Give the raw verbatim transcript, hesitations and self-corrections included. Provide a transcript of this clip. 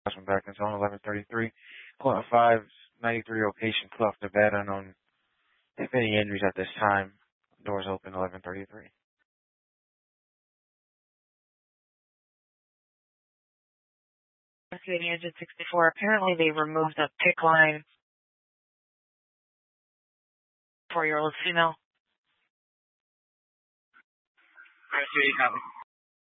I'm back in zone eleven thirty-three. Call five ninety-three patient cleft to bed unknown. If any injuries at this time, doors open eleven thirty-three. The engine sixty-four. Apparently they removed the PICC line. Four-year-old female. I see you, copy.